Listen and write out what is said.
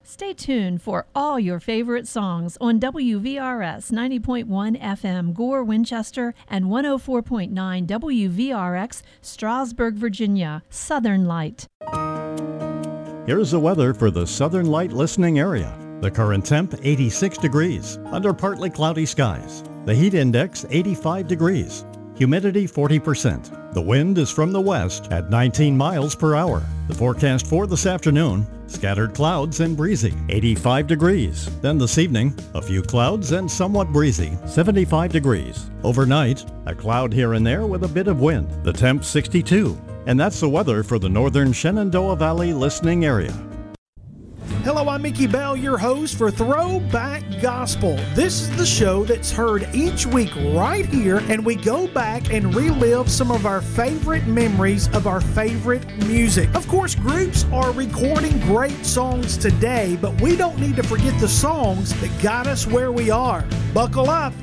Stay tuned for all your favorite songs on WVRS 90.1 FM Gore, Winchester, and 104.9 WVRX Strasburg, Virginia. Southern Light. Here's the weather for the Southern Light listening area. The current temp 86 degrees under partly cloudy skies. The heat index 85 degrees. Humidity 40%. The wind is from the west at 19 miles per hour. The forecast for this afternoon, scattered clouds and breezy, 85 degrees. Then this evening, a few clouds and somewhat breezy, 75 degrees. Overnight, a cloud here and there with a bit of wind. The temp 62. And that's the weather for the northern Shenandoah Valley listening area. Hello, I'm Mickey Bell, your host for Throwback Gospel. This is the show that's heard each week right here, and we go back and relive some of our favorite memories of our favorite music. Of course, groups are recording great songs today, but we don't need to forget the songs that got us where we are. Buckle up.